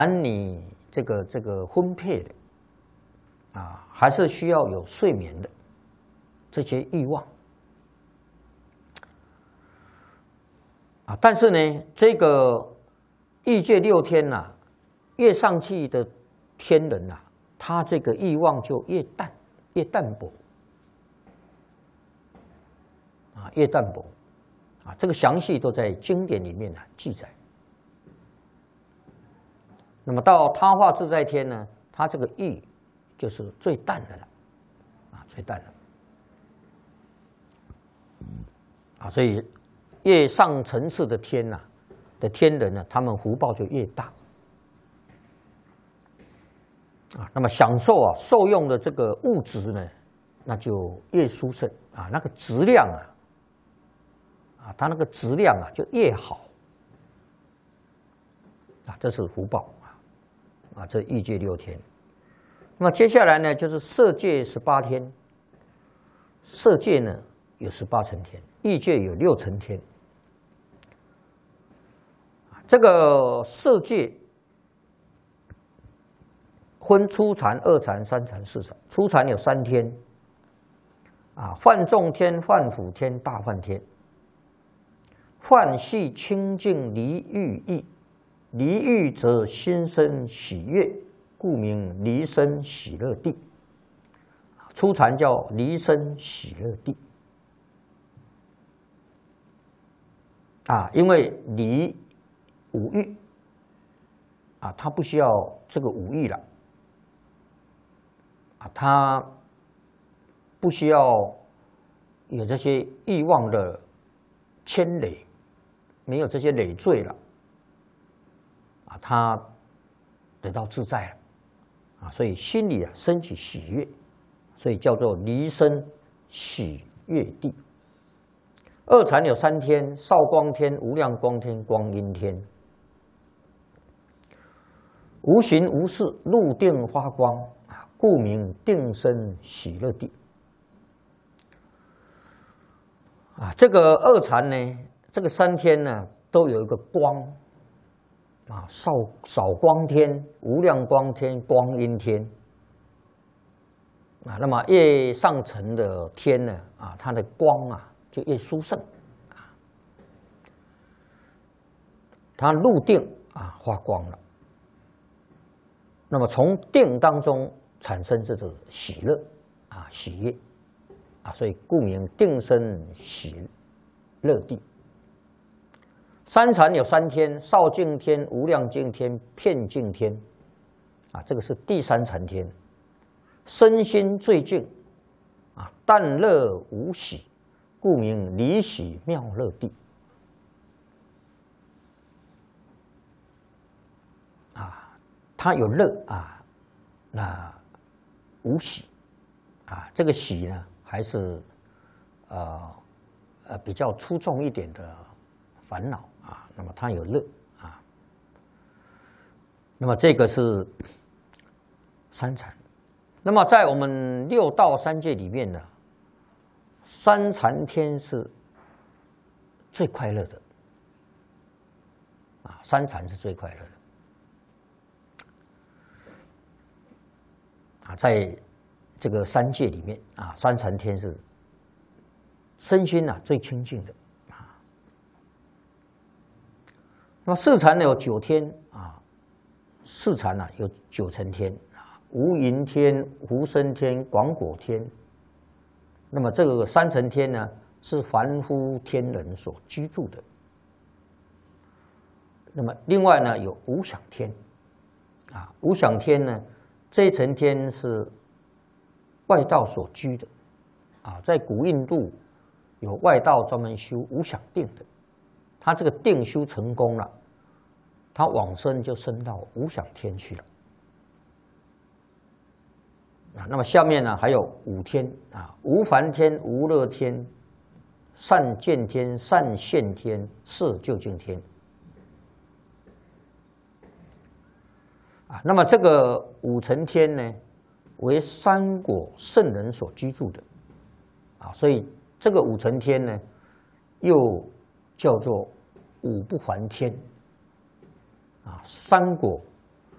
你这个婚配的还是需要有睡眠的这些欲望但是呢，这个欲界6天越上去的天人他这个欲望就越淡薄越淡薄这个详细都在经典里面记载。那么到他化自在天呢，他这个欲就是最淡的了最淡了所以越上层次的天天人呢，他们福报就越大那么享受受用的这个物质呢，那就越殊胜那个质量它那个质量就越好这是福报这欲界6天。那么接下来呢，就是色界18天，色界呢有18层天，欲界有6层天。这个色界分初禅、二禅、三禅、四禅。初禅有3天梵众天、梵辅天、大梵天。梵系清净离欲意，离欲则心生喜悦，故名离生喜乐地。初禅叫离生喜乐地因为离五欲他不需要这个五欲了他不需要有这些欲望的牵累，没有这些累赘了他得到自在了所以心里升起喜悦，所以叫做离生喜悦地。二禅有3天，少光天、无量光天、光阴天。无形无事，入定发光故名定生喜乐地这个二禅呢，这个3天呢，都有一个光少光天、无量光天、光阴天那么越上层的天呢它的光就越殊胜它入定发光了。那么从定当中产生这个喜乐喜悦所以故名定生喜乐地。三禅有3天，少净天、无量净天、遍净天这个是第3禅天。身心最净淡乐无喜，故名离喜妙乐地它有乐那无喜这个喜呢还是比较粗重一点的烦恼那么它有乐那么这个是3禅。那么在我们6道3界里面呢，3禅天是最快乐的3禅是最快乐的在这个3界里面3禅天是身心最清净的那么4禅呢有9天4禅有9层天无垠天、无生天、广果天。那么这个3层天呢是凡夫天人所居住的。那么另外呢有无想天无想天呢这一层天是外道所居的在古印度有外道专门修无想定的，他这个定修成功了，他往生就升到无想天去了那么下面呢还有5天无烦天、无乐天、善见天、善现天、是究竟天那么这个5层天呢为三果圣人所居住的所以这个5层天呢又叫做5不还天三果